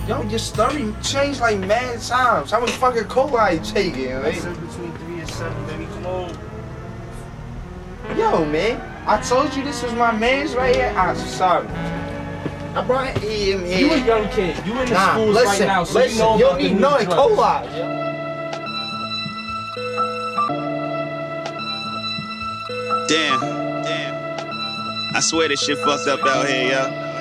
Yo, your story changed like mad times. How much fucking cola you taking, I man? said between 3 and 7, baby. Come on. Yo, man, I told you this was my man's right here. I'm sorry. I brought him here. You a young kid. You in the schools right now, so you know you about don't the need new nothing drugs. cola. Damn. I swear this shit fucked up out here, yo.